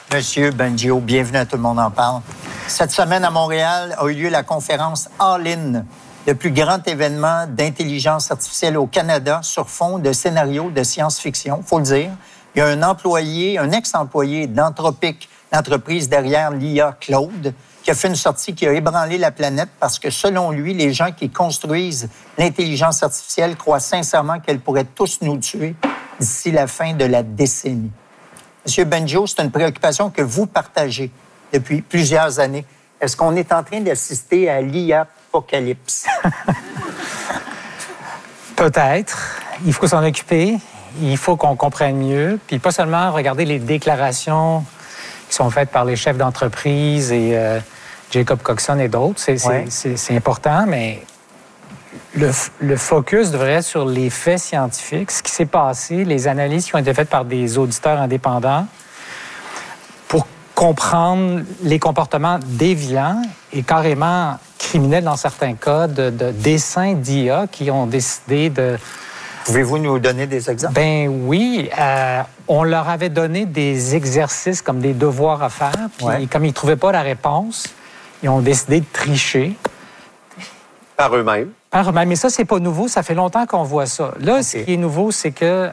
Monsieur Bengio, bienvenue à Tout le monde en parle. Cette semaine à Montréal a eu lieu la conférence All-In, le plus grand événement d'intelligence artificielle au Canada sur fond de scénarios de science-fiction, faut le dire. Il y a un ex-employé d'Anthropic, l'entreprise derrière l'IA Claude, qui a fait une sortie qui a ébranlé la planète parce que, selon lui, les gens qui construisent l'intelligence artificielle croient sincèrement qu'elle pourrait tous nous tuer d'ici la fin de la décennie. Monsieur Bengio, c'est une préoccupation que vous partagez depuis plusieurs années. Est-ce qu'on est en train d'assister à l'IA-apocalypse? Peut-être. Il faut s'en occuper. Il faut qu'on comprenne mieux. Puis pas seulement regarder les déclarations qui sont faites par les chefs d'entreprise et Jacob Coxon et d'autres. C'est important, mais le focus devrait être sur les faits scientifiques, ce qui s'est passé, les analyses qui ont été faites par des auditeurs indépendants pour comprendre les comportements déviants et carrément criminels dans certains cas de dessins d'IA qui ont décidé de... Pouvez-vous nous donner des exemples? Ben oui. On leur avait donné des exercices comme des devoirs à faire. Puis comme ils ne trouvaient pas la réponse, ils ont décidé de tricher. Par eux-mêmes. Par eux-mêmes. Mais ça, c'est pas nouveau. Ça fait longtemps qu'on voit ça. Là, Ce qui est nouveau, c'est que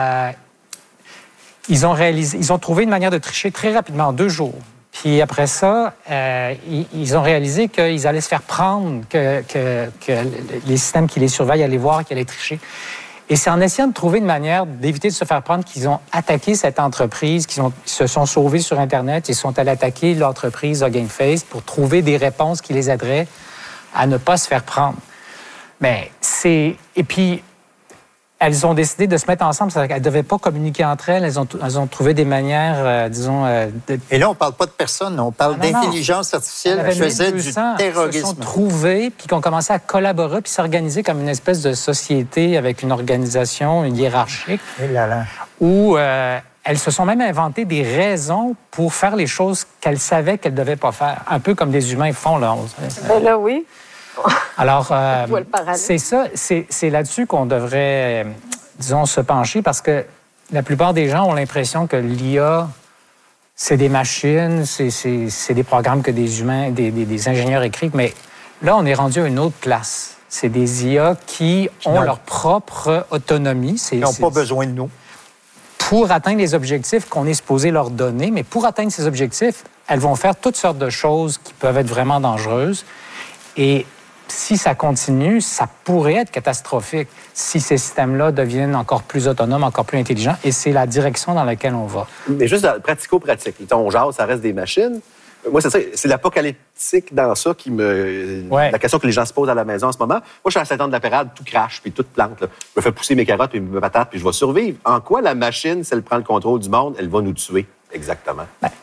ils ont trouvé une manière de tricher très rapidement, en 2 jours. Puis après ça, ils ont réalisé qu'ils allaient se faire prendre, que les systèmes qui les surveillent allaient voir qu'ils allaient tricher. Et c'est en essayant de trouver une manière d'éviter de se faire prendre qu'ils ont attaqué cette entreprise, qu'ils se sont sauvés sur Internet et sont allés attaquer l'entreprise Hugging Face pour trouver des réponses qui les aideraient à ne pas se faire prendre. Mais et puis, elles ont décidé de se mettre ensemble. Elles ne devaient pas communiquer entre elles. Elles ont trouvé des manières, Et là, on ne parle pas de personnes, on parle d'intelligence artificielle qui faisait du terrorisme. Elles se sont trouvées, puis qui ont commencé à collaborer, puis s'organiser comme une espèce de société avec une organisation hiérarchique. Et là là. Où elles se sont même inventées des raisons pour faire les choses qu'elles savaient qu'elles ne devaient pas faire. Un peu comme des humains font, là. Là, oui. Alors, c'est ça, c'est là-dessus qu'on devrait, disons, se pencher parce que la plupart des gens ont l'impression que l'IA, c'est des machines, c'est des programmes que des humains, des ingénieurs écrivent, mais là, on est rendu à une autre place. C'est des IA qui ont leur propre autonomie. Ils n'ont pas besoin de nous. Pour atteindre les objectifs qu'on est supposé leur donner, mais pour atteindre ces objectifs, elles vont faire toutes sortes de choses qui peuvent être vraiment dangereuses. Et si ça continue, ça pourrait être catastrophique si ces systèmes-là deviennent encore plus autonomes, encore plus intelligents. Et c'est la direction dans laquelle on va. Mais juste pratico-pratique. On jase, ça reste des machines. Moi, c'est l'apocalyptique dans ça qui me... La question que les gens se posent à la maison en ce moment. Moi, je suis à Saint-Anne-de-la-Pérade, tout crache, puis tout plante. Là. Je me fais pousser mes carottes et mes patates, puis je vais survivre. En quoi la machine, si elle prend le contrôle du monde, elle va nous tuer exactement?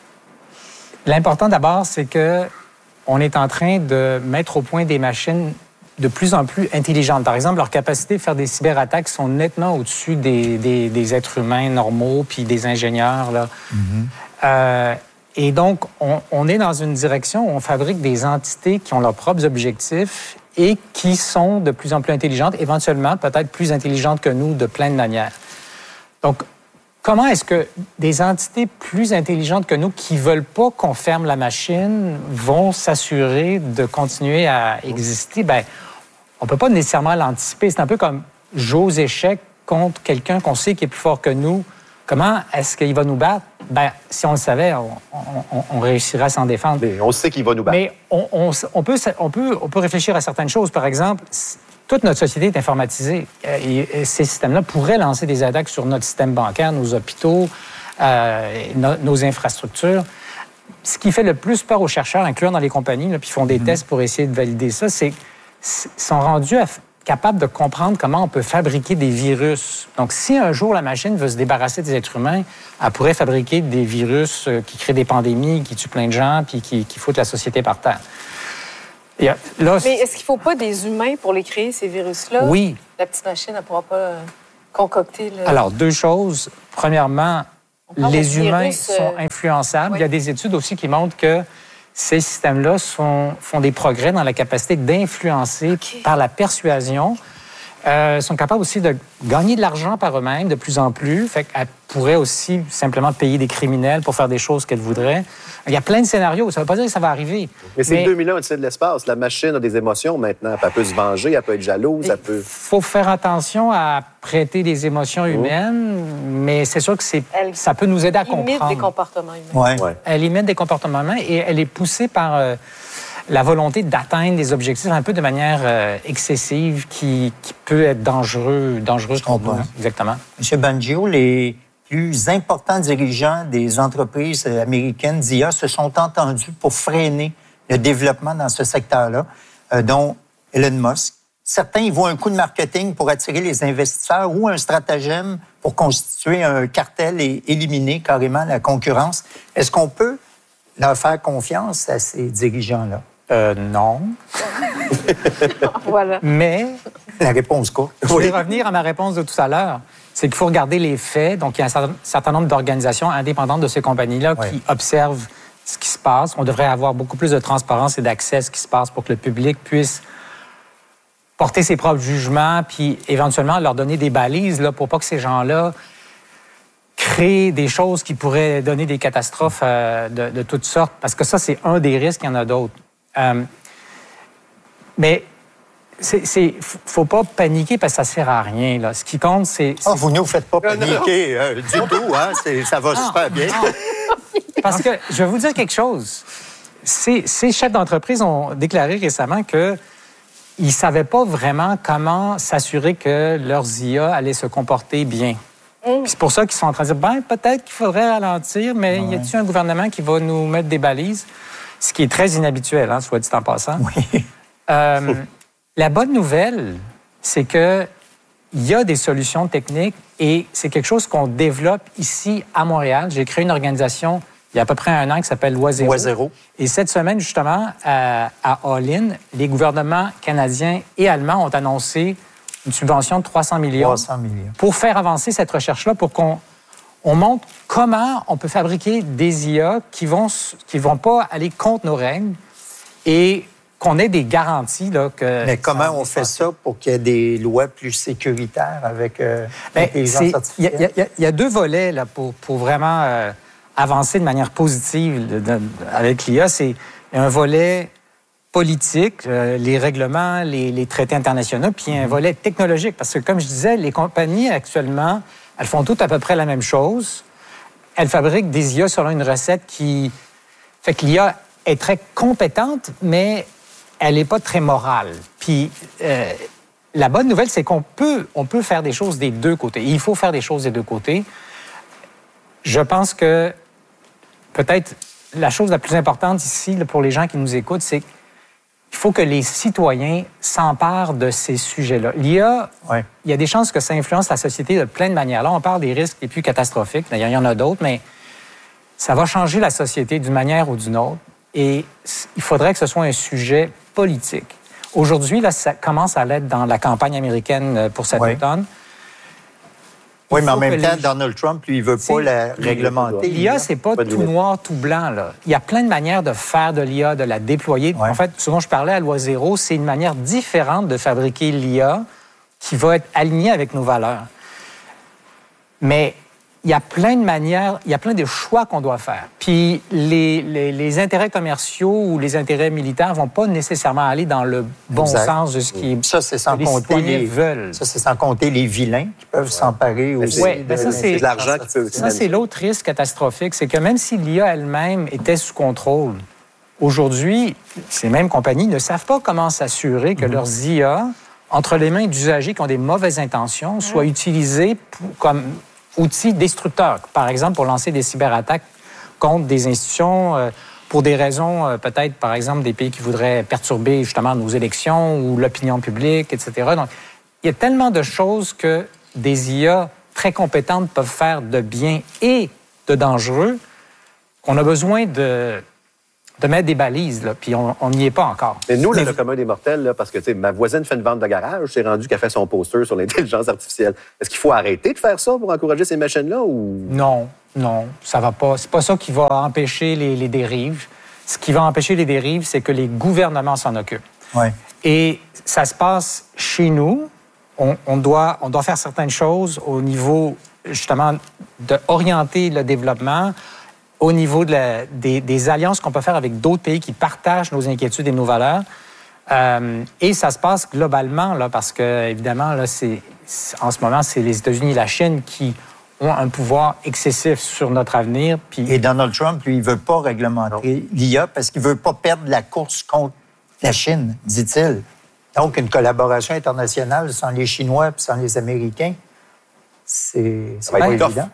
L'important d'abord, c'est que on est en train de mettre au point des machines de plus en plus intelligentes. Par exemple, leur capacité de faire des cyberattaques sont nettement au-dessus des êtres humains normaux puis des ingénieurs. Là. Et donc, on est dans une direction où on fabrique des entités qui ont leurs propres objectifs et qui sont de plus en plus intelligentes, éventuellement peut-être plus intelligentes que nous de plein de manières. Donc, comment est-ce que des entités plus intelligentes que nous qui ne veulent pas qu'on ferme la machine vont s'assurer de continuer à exister? Bien, on ne peut pas nécessairement l'anticiper. C'est un peu comme jouer aux échecs contre quelqu'un qu'on sait qui est plus fort que nous. Comment est-ce qu'il va nous battre? Bien, si on le savait, on réussirait à s'en défendre. Mais on sait qu'il va nous battre. Mais on peut réfléchir à certaines choses. Par exemple, toute notre société est informatisée. Et ces systèmes-là pourraient lancer des attaques sur notre système bancaire, nos hôpitaux, nos infrastructures. Ce qui fait le plus peur aux chercheurs, incluant dans les compagnies, là, puis font des tests pour essayer de valider ça, c'est qu'ils sont rendus capables de comprendre comment on peut fabriquer des virus. Donc, si un jour la machine veut se débarrasser des êtres humains, elle pourrait fabriquer des virus qui créent des pandémies, qui tuent plein de gens, puis qui foutent la société par terre. Mais est-ce qu'il ne faut pas des humains pour les créer, ces virus-là? Oui. La petite machine, elle ne pourra pas concocter... Alors, 2 choses. Premièrement, les humains sont influençables. Il y a des études aussi qui montrent que ces systèmes-là font des progrès dans la capacité d'influencer par la persuasion Sont capables aussi de gagner de l'argent par eux-mêmes de plus en plus. Fait qu'elles pourraient aussi simplement payer des criminels pour faire des choses qu'elles voudraient. Il y a plein de scénarios. Ça ne veut pas dire que ça va arriver. Mais c'est 2000 ans au-dessus de l'espace. La machine a des émotions maintenant. Elle peut se venger, elle peut être jalouse, elle peut... Il faut faire attention à prêter des émotions humaines, mais c'est sûr que ça peut nous aider à comprendre. Elle imite des comportements humains. Ouais. Elle imite des comportements humains et elle est poussée par la volonté d'atteindre des objectifs un peu de manière excessive qui peut être dangereuse pour nous. Exactement. M. Bangio, les plus importants dirigeants des entreprises américaines d'IA se sont entendus pour freiner le développement dans ce secteur-là, dont Elon Musk. Certains y voient un coup de marketing pour attirer les investisseurs ou un stratagème pour constituer un cartel et éliminer carrément la concurrence. Est-ce qu'on peut leur faire confiance à ces dirigeants-là? Non. Voilà. Mais La réponse courte. je vais revenir à ma réponse de tout à l'heure. C'est qu'il faut regarder les faits. Donc, il y a un certain nombre d'organisations indépendantes de ces compagnies-là qui observent ce qui se passe. On devrait avoir beaucoup plus de transparence et d'accès à ce qui se passe pour que le public puisse porter ses propres jugements puis éventuellement leur donner des balises là, pour pas que ces gens-là créent des choses qui pourraient donner des catastrophes de toutes sortes. Parce que ça, c'est un des risques, il y en a d'autres. Mais faut pas paniquer parce que ça sert à rien. Là. Ce qui compte, c'est... vous ne nous faites pas paniquer du tout. Hein? Ça va super bien. Parce que je vais vous dire quelque chose. Ces chefs d'entreprise ont déclaré récemment qu'ils ne savaient pas vraiment comment s'assurer que leurs IA allaient se comporter bien. Puis c'est pour ça qu'ils sont en train de dire, peut-être qu'il faudrait ralentir, mais y a-t-il un gouvernement qui va nous mettre des balises? Ce qui est très inhabituel, soit dit en passant. Oui. La bonne nouvelle, c'est qu'il y a des solutions techniques et c'est quelque chose qu'on développe ici à Montréal. J'ai créé une organisation il y a à peu près 1 an qui s'appelle Loi Zéro. Et cette semaine, justement, à All-In, les gouvernements canadiens et allemands ont annoncé une subvention de 300 millions pour faire avancer cette recherche-là, pour qu'on montre comment on peut fabriquer des IA qui vont pas aller contre nos règles et qu'on ait des garanties. Là, que mais comment on fait ça pour qu'il y ait des lois plus sécuritaires avec l'intelligence artificielle? Il y a 2 volets là, pour vraiment avancer de manière positive avec l'IA. C'est un volet politique, les règlements, les traités internationaux, puis un volet technologique. Parce que, comme je disais, les compagnies actuellement, elles font toutes à peu près la même chose. Elles fabriquent des IA selon une recette qui fait que l'IA est très compétente, mais elle n'est pas très morale. Puis la bonne nouvelle, c'est qu'on peut faire des choses des 2 côtés. Il faut faire des choses des 2 côtés. Je pense que peut-être la chose la plus importante ici, là, pour les gens qui nous écoutent, c'est qu'il faut que les citoyens s'emparent de ces sujets-là. L'IA, il y a des chances que ça influence la société de plein de manières. Là, on parle des risques les plus catastrophiques. D'ailleurs, il y en a d'autres, mais ça va changer la société d'une manière ou d'une autre. Et il faudrait que ce soit un sujet politique. Aujourd'hui, là, ça commence à l'être dans la campagne américaine pour cet automne. Oui, mais en même temps, Donald Trump, lui, il ne veut pas la réglementer. L'IA, c'est pas tout noir, tout blanc. Là. Il y a plein de manières de faire de l'IA, de la déployer. En fait, souvent, je parlais à Loi Zéro, c'est une manière différente de fabriquer l'IA qui va être alignée avec nos valeurs. Mais il y a plein de manières, il y a plein de choix qu'on doit faire. Puis les intérêts commerciaux ou les intérêts militaires ne vont pas nécessairement aller dans le bon sens de ce qui ça, c'est sans compter veulent. Ça, c'est sans compter les vilains qui peuvent s'emparer aussi. Oui, ça, c'est de l'argent qui peut... Ça, c'est l'autre risque catastrophique, c'est que même si l'IA elle-même était sous contrôle, aujourd'hui, ces mêmes compagnies ne savent pas comment s'assurer que leurs IA, entre les mains d'usagers qui ont des mauvaises intentions, soient utilisées comme outils destructeurs, par exemple pour lancer des cyberattaques contre des institutions pour des raisons peut-être, par exemple, des pays qui voudraient perturber justement nos élections ou l'opinion publique, etc. Donc, il y a tellement de choses que des IA très compétentes peuvent faire de bien et de dangereux qu'on a besoin de mettre des balises, là, puis on n'y est pas encore. Mais nous, le commun des mortels, là, parce que ma voisine fait une vente de garage, c'est rendu qu'elle fait son poster sur l'intelligence artificielle. Est-ce qu'il faut arrêter de faire ça pour encourager ces machines-là? Ou... Non, ça va pas. C'est pas ça qui va empêcher les dérives. Ce qui va empêcher les dérives, c'est que les gouvernements s'en occupent. Ouais. Et ça se passe chez nous, on doit faire certaines choses au niveau, justement, d'orienter le développement, au niveau des alliances qu'on peut faire avec d'autres pays qui partagent nos inquiétudes et nos valeurs. Et ça se passe globalement, là, parce que, évidemment, là, en ce moment, c'est les États-Unis et la Chine qui ont un pouvoir excessif sur notre avenir. Puis... Et Donald Trump, lui, il ne veut pas réglementer l'IA parce qu'il ne veut pas perdre la course contre la Chine, dit-il. Donc, une collaboration internationale sans les Chinois et sans les Américains, c'est pas évident. Il ne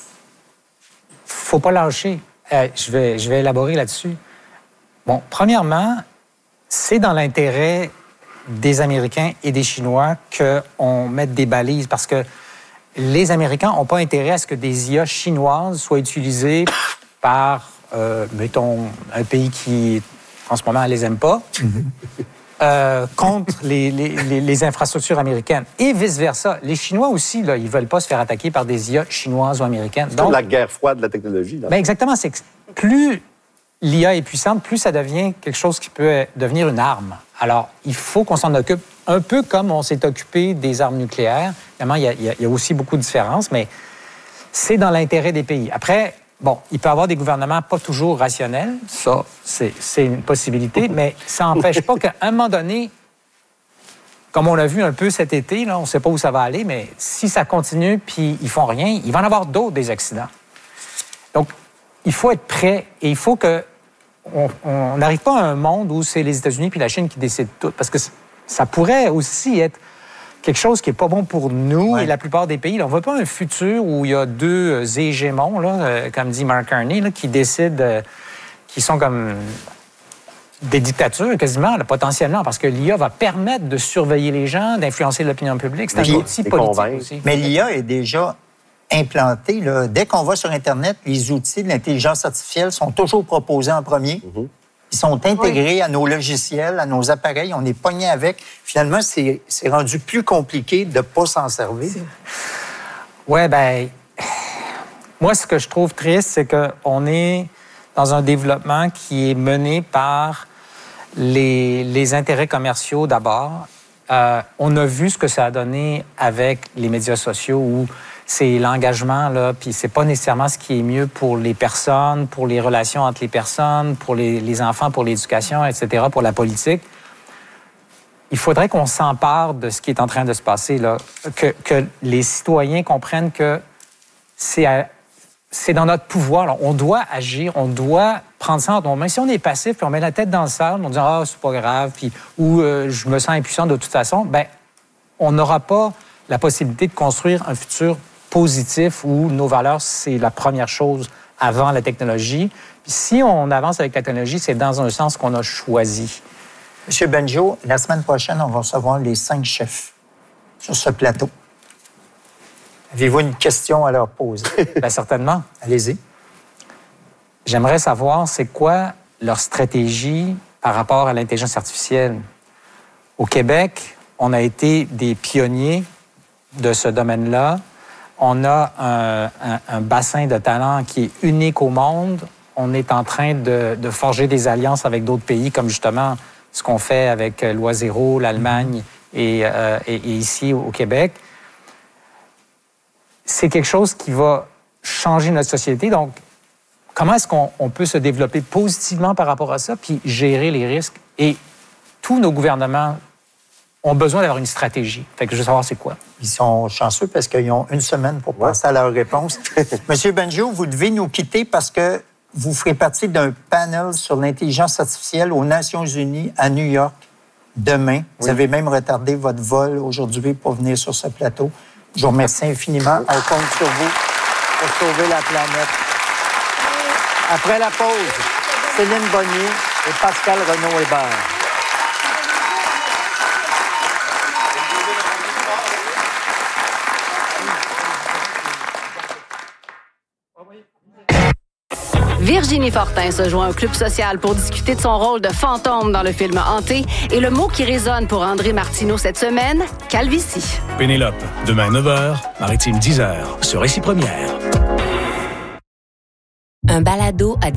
faut pas lâcher. Je vais élaborer là-dessus. Bon, premièrement, c'est dans l'intérêt des Américains et des Chinois qu'on mette des balises parce que les Américains n'ont pas intérêt à ce que des IA chinoises soient utilisées par, mettons, un pays qui, en ce moment, ne les aime pas, contre les infrastructures américaines. Et vice-versa. Les Chinois aussi, là, ils ne veulent pas se faire attaquer par des IA chinoises ou américaines. C'est la guerre froide de la technologie. Là. Bien, exactement. C'est que plus l'IA est puissante, plus ça devient quelque chose qui peut devenir une arme. Alors, il faut qu'on s'en occupe un peu comme on s'est occupé des armes nucléaires. Évidemment, il y a aussi beaucoup de différences, mais c'est dans l'intérêt des pays. Après, bon, il peut y avoir des gouvernements pas toujours rationnels. Ça, c'est une possibilité, mais ça n'empêche pas qu'à un moment donné, comme on l'a vu un peu cet été, là, on ne sait pas où ça va aller, mais si ça continue puis ils font rien, il va en avoir d'autres des accidents. Donc, il faut être prêt et il faut que on n'arrive pas à un monde où c'est les États-Unis puis la Chine qui décident tout, parce que ça pourrait aussi être quelque chose qui n'est pas bon pour nous et la plupart des pays. Là, on ne veut pas un futur où il y a deux hégémons, là, comme dit Mark Carney, là, qui décident, qui sont comme des dictatures quasiment, là, potentiellement, parce que l'IA va permettre de surveiller les gens, d'influencer l'opinion publique. C'est un outil politique aussi. Mais l'IA est déjà implantée. Là. Dès qu'on va sur Internet, les outils de l'intelligence artificielle sont toujours proposés en premier. Ils sont intégrés à nos logiciels, à nos appareils. On est pogné avec. Finalement, c'est rendu plus compliqué de ne pas s'en servir. Oui, bien, moi, ce que je trouve triste, c'est qu'on est dans un développement qui est mené par les intérêts commerciaux d'abord. On a vu ce que ça a donné avec les médias sociaux où c'est l'engagement, là, puis c'est pas nécessairement ce qui est mieux pour les personnes, pour les relations entre les personnes, pour les enfants, pour l'éducation, etc., pour la politique. Il faudrait qu'on s'empare de ce qui est en train de se passer, là, que les citoyens comprennent que c'est dans notre pouvoir. Là. On doit agir, on doit prendre ça entre nos mains. Si on est passif, puis on met la tête dans le sable, on dit « Ah, c'est pas grave », puis ou je me sens impuissant de toute façon », bien, on n'aura pas la possibilité de construire un futur positif où nos valeurs, c'est la première chose avant la technologie. Puis si on avance avec la technologie, c'est dans un sens qu'on a choisi. Monsieur Benjo, la semaine prochaine, on va recevoir les 5 chefs sur ce plateau. Avez-vous une question à leur poser? Bien, certainement. Allez-y. J'aimerais savoir, c'est quoi leur stratégie par rapport à l'intelligence artificielle? Au Québec, on a été des pionniers de ce domaine-là. On a un bassin de talent qui est unique au monde. On est en train de forger des alliances avec d'autres pays, comme justement ce qu'on fait avec Loisero, l'Allemagne et ici au Québec. C'est quelque chose qui va changer notre société. Donc, comment est-ce qu'on peut se développer positivement par rapport à ça, puis gérer les risques? Et tous nos gouvernements ont besoin d'avoir une stratégie. Fait que je veux savoir c'est quoi. Ils sont chanceux parce qu'ils ont une semaine pour penser à leur réponse. Monsieur Benjo, vous devez nous quitter parce que vous ferez partie d'un panel sur l'intelligence artificielle aux Nations Unies à New York demain. Vous avez même retardé votre vol aujourd'hui pour venir sur ce plateau. Je vous remercie infiniment. On compte sur vous pour sauver la planète. Après la pause, Céline Bonnier et Pascal Renaud-Hébert. Virginie Fortin se joint au Club social pour discuter de son rôle de fantôme dans le film Hanté et le mot qui résonne pour André Martineau cette semaine, calvitie. Pénélope, demain 9h, Maritime 10h, sur Récit Première. Un balado à